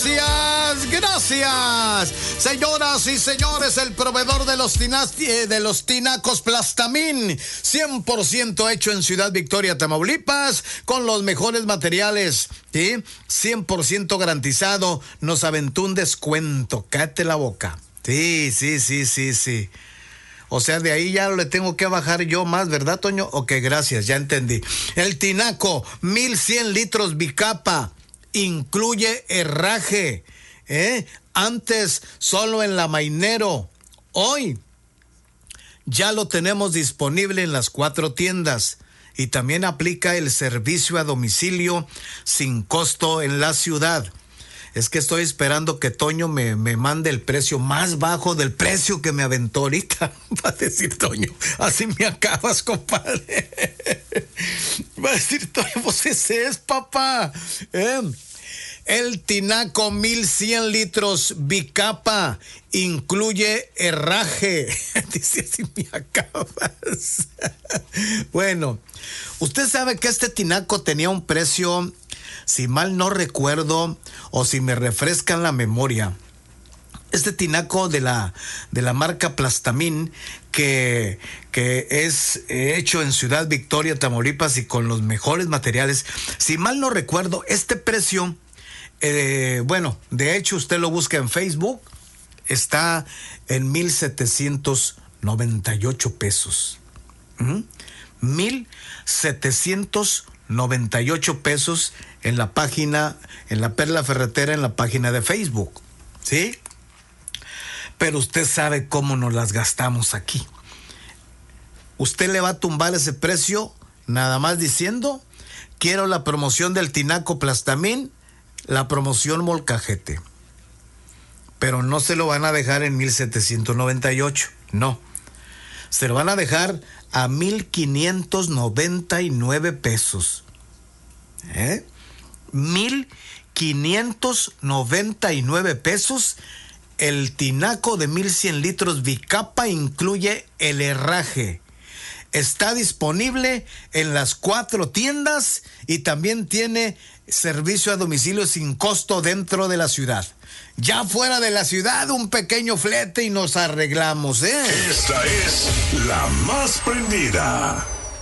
gracias, gracias. Señoras y señores, el proveedor de los tinacos Plastamín, 100% hecho en Ciudad Victoria, Tamaulipas, con los mejores materiales, ¿sí? 100% garantizado, nos aventó un descuento, cállate la boca. Sí. O sea, de ahí ya le tengo que bajar yo más, ¿verdad, Toño? Ok, gracias, ya entendí. El tinaco, 1100 litros bicapa, incluye herraje, antes solo en la Mainero. Hoy ya lo tenemos disponible en las 4 tiendas. Y también aplica el servicio a domicilio sin costo en la ciudad. Es que estoy esperando que Toño me mande el precio más bajo del precio que me aventó ahorita. Va a decir Toño, así me acabas, compadre. Va a decir Toño, pues ese es, papá. El tinaco 1100 litros bicapa, incluye herraje. Dice, así me acabas. Bueno, usted sabe que este tinaco tenía un precio, si mal no recuerdo, o si me refrescan la memoria, este tinaco de la marca Plastamín, que es hecho en Ciudad Victoria, Tamaulipas, y con los mejores materiales, si mal no recuerdo, este precio, bueno, de hecho usted lo busca en Facebook, está en 1,798 pesos. 1,798 pesos en la página, en la Perla Ferretera, en la página de Facebook, ¿sí? Pero usted sabe cómo nos las gastamos aquí. Usted le va a tumbar ese precio nada más diciendo, quiero la promoción del tinaco Plastamín, la promoción molcajete. Pero no se lo van a dejar en 1,798, no. Se lo van a dejar a 1,599 pesos. 1,599 pesos. El tinaco de 1100 litros bicapa incluye el herraje. Está disponible en las 4 tiendas y también tiene servicio a domicilio sin costo dentro de la ciudad. Ya fuera de la ciudad, un pequeño flete y nos arreglamos, Esta es la más prendida.